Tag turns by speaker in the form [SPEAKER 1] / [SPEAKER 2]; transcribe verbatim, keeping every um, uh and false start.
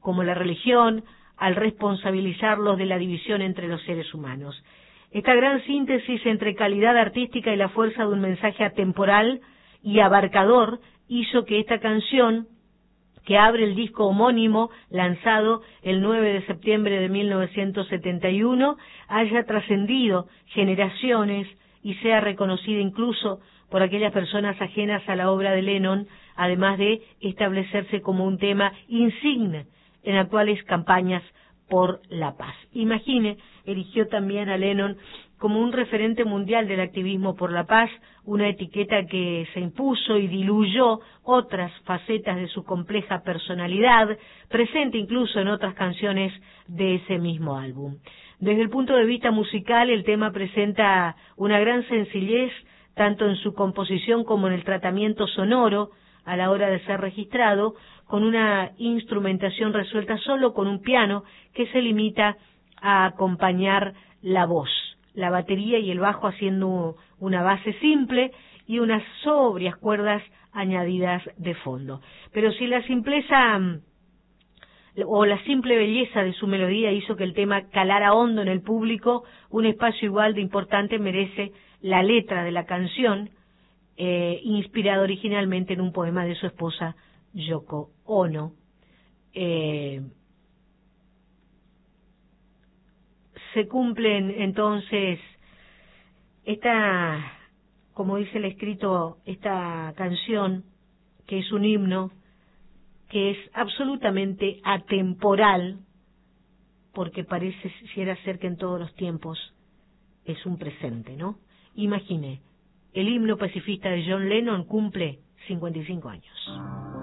[SPEAKER 1] como la religión, al responsabilizarlos de la división entre los seres humanos. Esta gran síntesis entre calidad artística y la fuerza de un mensaje atemporal y abarcador hizo que esta canción, que abre el disco homónimo lanzado el nueve de septiembre de mil novecientos setenta y uno, haya trascendido generaciones y sea reconocida incluso por aquellas personas ajenas a la obra de Lennon, además de establecerse como un tema insigne en actuales campañas por la paz. Imagine, eligió también a Lennon como un referente mundial del activismo por la paz, una etiqueta que se impuso y diluyó otras facetas de su compleja personalidad, presente incluso en otras canciones de ese mismo álbum. Desde el punto de vista musical, el tema presenta una gran sencillez, tanto en su composición como en el tratamiento sonoro a la hora de ser registrado, con una instrumentación resuelta solo con un piano que se limita a acompañar la voz, la batería y el bajo haciendo una base simple y unas sobrias cuerdas añadidas de fondo. Pero si la simpleza o la simple belleza de su melodía hizo que el tema calara hondo en el público, un espacio igual de importante merece la letra de la canción, eh, inspirada originalmente en un poema de su esposa Yoko Ono. Eh, se cumplen entonces esta, como dice el escrito, esta canción, que es un himno, que es absolutamente atemporal, porque pareciera ser que en todos los tiempos es un presente, ¿no? Imagine, el himno pacifista de John Lennon cumple cincuenta y cinco años.